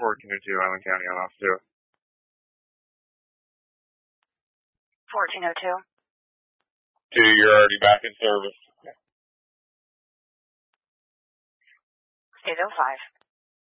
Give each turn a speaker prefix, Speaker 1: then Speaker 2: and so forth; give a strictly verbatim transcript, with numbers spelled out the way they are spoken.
Speaker 1: fourteen oh two, Island County on off two.
Speaker 2: fourteen oh two.
Speaker 1: Two, you're already back in service.
Speaker 2: eight oh five.